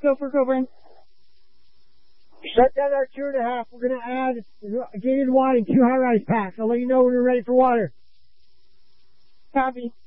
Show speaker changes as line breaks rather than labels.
Go for Cobra.
Shut down our 2.5. We're going to add gated wine and 2 high-rise packs. I'll let you know when we're ready for water.
Copy.